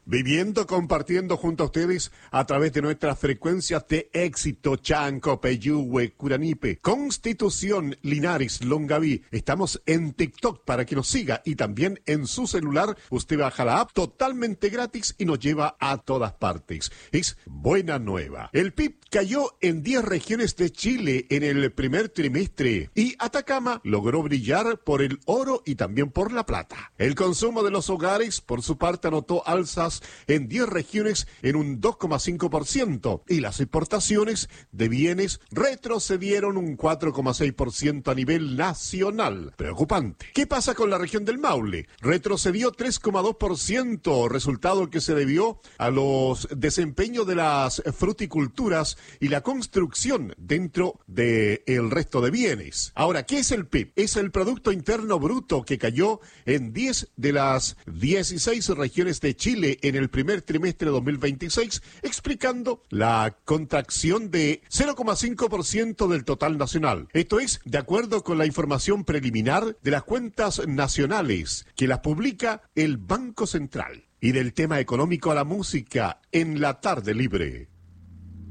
Viviendo, compartiendo junto a ustedes a través de nuestras frecuencias de éxito, Chanco, Peyúgue, Curanipe, Constitución, Linares, Longaví. Estamos en TikTok para que nos siga y también en su celular usted baja la app totalmente gratis y nos lleva a todas partes. Es buena nueva. El PIB cayó en 10 regiones de Chile en el primer trimestre y Atacama logró brillar por el oro y también por la plata. El consumo de los hogares, por su parte, anotó alzas en 10 regiones en un 2,5% y las exportaciones de bienes retrocedieron un 4,6% a nivel nacional. Preocupante. ¿Qué pasa con la región del Maule? Retrocedió 3,2%, resultado que se debió a los desempeños de las fruticulturas y la construcción dentro del resto de bienes. Ahora, ¿qué es el PIB? Es el Producto Interno Bruto que cayó en 10 de las 16 regiones de Chile en el primer trimestre de 2026, explicando la contracción de 0,5% del total nacional. Esto es de acuerdo con la información preliminar de las cuentas nacionales que las publica el Banco Central. Y del tema económico a la música en la tarde libre.